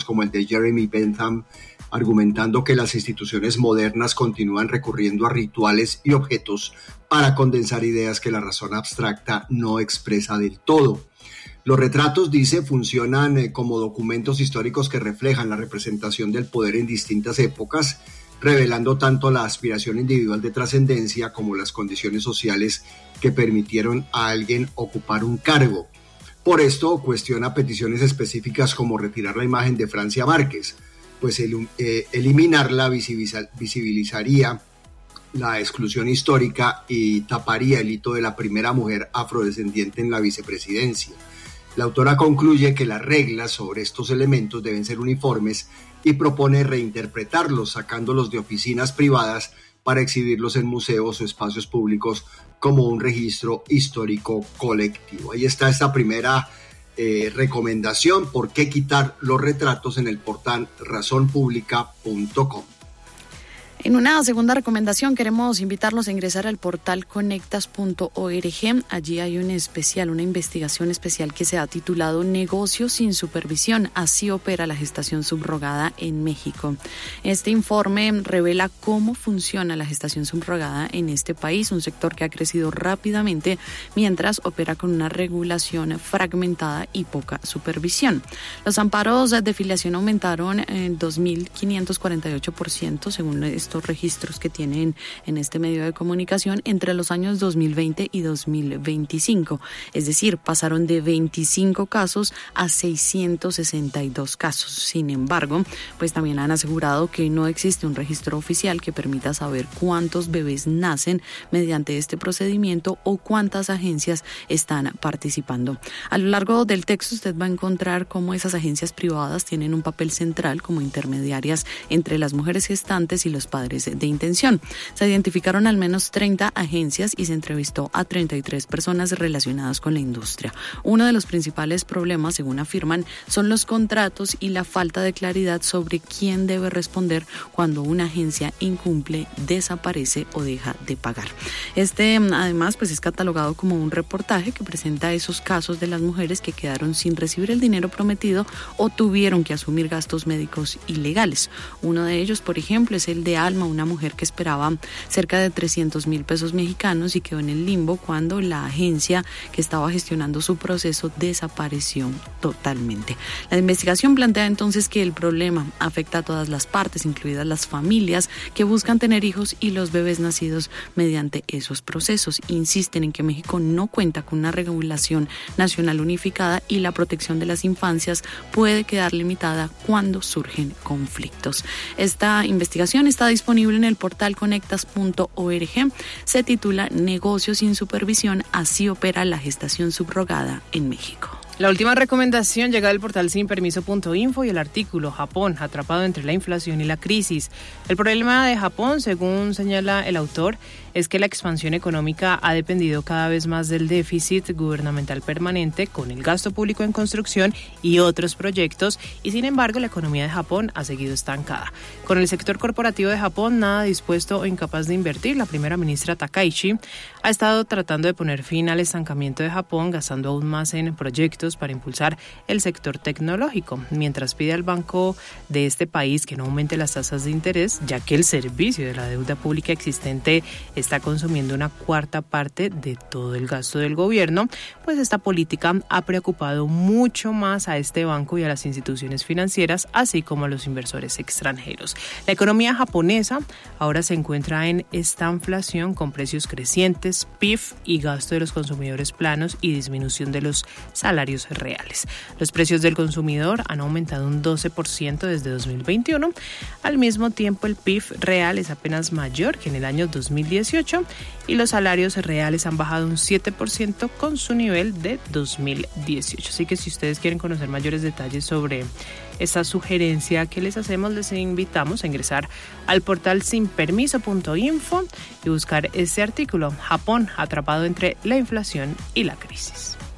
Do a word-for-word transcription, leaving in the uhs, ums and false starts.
como el de Jeremy Bentham, argumentando que las instituciones modernas continúan recurriendo a rituales y objetos para condensar ideas que la razón abstracta no expresa del todo. Los retratos, dice, funcionan eh, como documentos históricos que reflejan la representación del poder en distintas épocas, revelando tanto la aspiración individual de trascendencia como las condiciones sociales que permitieron a alguien ocupar un cargo. Por esto cuestiona peticiones específicas como retirar la imagen de Francia Márquez, pues el, eh, eliminarla visibiliza, visibilizaría la exclusión histórica y taparía el hito de la primera mujer afrodescendiente en la vicepresidencia. La autora concluye que las reglas sobre estos elementos deben ser uniformes y propone reinterpretarlos, sacándolos de oficinas privadas para exhibirlos en museos o espacios públicos como un registro histórico colectivo. Ahí está esta primera eh, recomendación: por qué quitar los retratos, en el portal razón pública punto com. En una segunda recomendación queremos invitarlos a ingresar al portal conectas punto org. Allí hay un especial, una investigación especial que se ha titulado Negocios sin supervisión, así opera la gestación subrogada en México. Este informe revela cómo funciona la gestación subrogada en este país, un sector que ha crecido rápidamente mientras opera con una regulación fragmentada y poca supervisión. Los amparos de filiación aumentaron en dos mil quinientos cuarenta y ocho por ciento según estos registros que tienen en este medio de comunicación entre los años dos mil veinte y dos mil veinticinco. Es decir, pasaron de veinticinco casos a seiscientos sesenta y dos casos. Sin embargo, pues también han asegurado que no existe un registro oficial que permita saber cuántos bebés nacen mediante este procedimiento o cuántas agencias están participando. A lo largo del texto usted va a encontrar cómo esas agencias privadas tienen un papel central como intermediarias entre las mujeres gestantes y los padres de intención. Se identificaron al menos treinta agencias y se entrevistó a treinta y tres personas relacionadas con la industria. Uno de los principales problemas, según afirman, son los contratos y la falta de claridad sobre quién debe responder cuando una agencia incumple, desaparece o deja de pagar. Este, además, pues es catalogado como un reportaje que presenta esos casos de las mujeres que quedaron sin recibir el dinero prometido o tuvieron que asumir gastos médicos ilegales. Uno de ellos, por ejemplo, es el de Alma, una mujer que esperaba cerca de trescientos mil pesos mexicanos y quedó en el limbo cuando la agencia que estaba gestionando su proceso desapareció totalmente. La investigación plantea entonces que el problema afecta a todas las partes, incluidas las familias que buscan tener hijos y los bebés nacidos mediante esos procesos. Insisten en que México no cuenta con una regulación nacional unificada y la protección de las infancias puede quedar limitada cuando surgen conflictos. Esta investigación está disponible disponible en el portal conectas punto org. Se titula Negocios sin supervisión, así opera la gestación subrogada en México. La última recomendación llega del portal sin permiso punto info y el artículo Japón, atrapado entre la inflación y la crisis. El problema de Japón, según señala el autor, es que la expansión económica ha dependido cada vez más del déficit gubernamental permanente con el gasto público en construcción y otros proyectos, y sin embargo la economía de Japón ha seguido estancada. Con el sector corporativo de Japón nada dispuesto o incapaz de invertir, la primera ministra Takaichi ha estado tratando de poner fin al estancamiento de Japón, gastando aún más en proyectos para impulsar el sector tecnológico, mientras pide al banco de este país que no aumente las tasas de interés, ya que el servicio de la deuda pública existente está consumiendo una cuarta parte de todo el gasto del gobierno. Pues esta política ha preocupado mucho más a este banco y a las instituciones financieras, así como a los inversores extranjeros. La economía japonesa ahora se encuentra en estanflación con precios crecientes, P I B y gasto de los consumidores planos y disminución de los salarios reales. Los precios del consumidor han aumentado un doce por ciento desde dos mil veintiuno. Al mismo tiempo, el P I B real es apenas mayor que en el año dos mil dieciocho y los salarios reales han bajado un siete por ciento con su nivel de dos mil dieciocho. Así que si ustedes quieren conocer mayores detalles sobre esta sugerencia que les hacemos, les invitamos a ingresar al portal sin permiso punto info y buscar este artículo, Japón atrapado entre la inflación y la crisis.